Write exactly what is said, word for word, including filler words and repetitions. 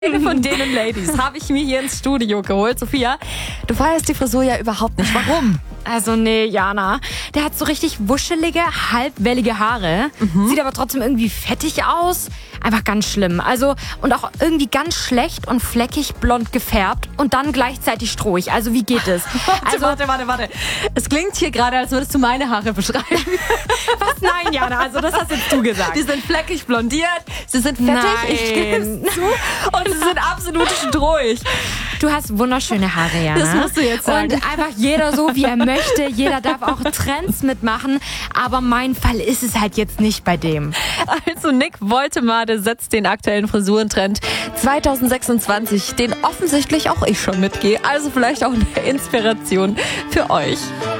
Eine von denen Ladies habe ich mir hier ins Studio geholt. Sophia, du feierst die Frisur ja überhaupt nicht. Warum? Also nee, Jana, der hat so richtig wuschelige, halbwellige Haare, mhm. sieht aber trotzdem irgendwie fettig aus. Einfach ganz schlimm. Also und auch irgendwie ganz schlecht und fleckig blond gefärbt und dann gleichzeitig strohig. Also wie geht es? Also, warte, warte, warte. Es klingt hier gerade, als würdest du meine Haare beschreiben. Was? Nein, Jana, also das hast jetzt du gesagt. Die sind fleckig blondiert, sie sind fettig, Nein. ich gebe es zu, und sie sind absolut strohig. Du hast wunderschöne Haare, Jana. Das musst du jetzt sagen. Und einfach jeder so, wie er möchte. Jeder darf auch Trends mitmachen. Aber mein Fall ist es halt jetzt nicht bei dem. Also Nick Woltemade setzt den aktuellen Frisurentrend zwanzig sechsundzwanzig, den offensichtlich auch ich schon mitgehe. Also vielleicht auch eine Inspiration für euch.